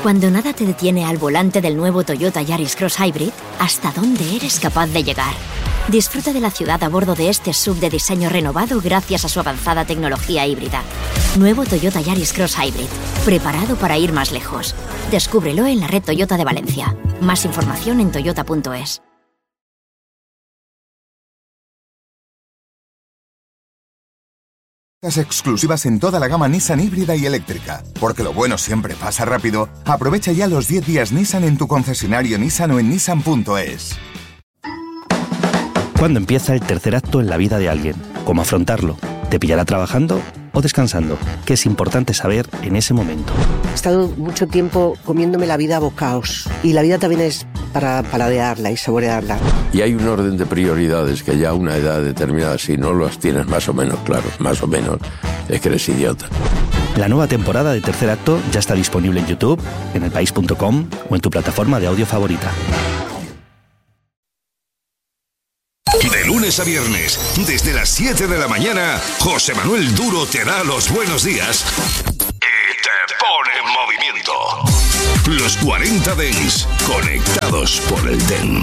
Cuando nada te detiene al volante del nuevo Toyota Yaris Cross Hybrid, ¿hasta dónde eres capaz de llegar? Disfruta de la ciudad a bordo de este SUV de diseño renovado gracias a su avanzada tecnología híbrida. Nuevo Toyota Yaris Cross Hybrid, preparado para ir más lejos. Descúbrelo en la red Toyota de Valencia. Más información en toyota.es. Exclusivas en toda la gama Nissan híbrida y eléctrica. Porque lo bueno siempre pasa rápido. Aprovecha ya los 10 días Nissan en tu concesionario Nissan o en nissan.es. ¿Cuándo empieza el tercer acto en la vida de alguien? ¿Cómo afrontarlo? ¿Te pillará trabajando o descansando? ¿Qué es importante saber en ese momento? He estado mucho tiempo comiéndome la vida a bocaos. Y la vida también es para paladearla y saborearla. Y hay un orden de prioridades que ya a una edad determinada, si no los tienes más o menos claros, más o menos, es que eres idiota. La nueva temporada de Tercer Acto ya está disponible en YouTube, en elpaís.com o en tu plataforma de audio favorita. De lunes a viernes, desde las 7 de la mañana, José Manuel Duro te da los buenos días y te pone en movimiento. Los 40 Dents, conectados por el Dent.